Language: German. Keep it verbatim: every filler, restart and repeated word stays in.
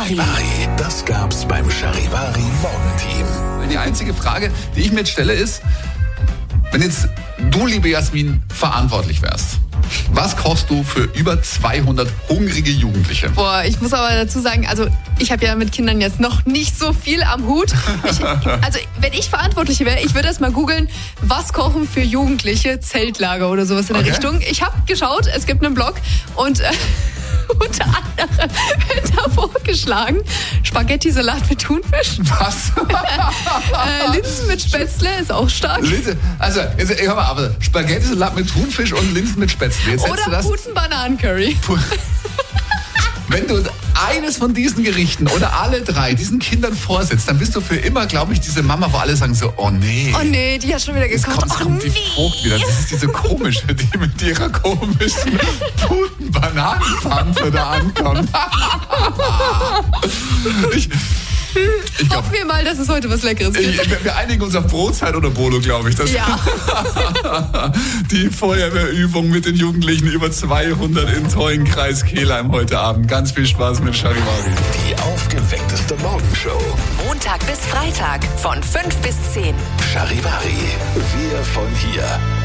Charivari, das gab's beim Charivari Morgenteam. Die einzige Frage, die ich mir jetzt stelle, ist, wenn jetzt du, liebe Jasmin, verantwortlich wärst, was kochst du für über zweihundert hungrige Jugendliche? Boah, ich muss aber dazu sagen, also ich habe ja mit Kindern jetzt noch nicht so viel am Hut. Ich, also wenn ich Verantwortliche wäre, ich würde erst mal googeln, was kochen für Jugendliche, Zeltlager oder sowas in der Okay. Richtung. Ich habe geschaut, es gibt einen Blog und äh, unter anderem wird da vorgeschlagen, Spaghetti-Salat mit Thunfisch, Was? äh, Linsen mit Spätzle ist auch stark. Linse, also, jetzt, hör mal, aber Spaghetti-Salat mit Thunfisch und Linsen mit Spätzle. Jetzt hättest du Oder das, guten Bananencurry. wenn du eines von diesen Gerichten oder alle drei diesen Kindern vorsetzt, dann bist du für immer, glaube ich, diese Mama, wo alle sagen so, oh nee. Oh nee, die hat schon wieder Jetzt gekocht. kommt, jetzt Oh kommt die nee. Frucht wieder. Das ist diese komische, die mit ihrer komischen guten Bananenpfanne da ankommt. ich ich glaube, Hoffen wir mal, dass es heute was Leckeres gibt. wir, wir einigen uns auf Brotzeit oder Bolo, glaube ich. Das Ja. Die Feuerwehrübung mit den Jugendlichen, über zweihundert im Teuenkreis Kelheim heute Abend. Ganz viel Spaß mit Charivari. Die aufgeweckteste Morgenshow. Montag bis Freitag von fünf bis zehn. Charivari, wir von hier.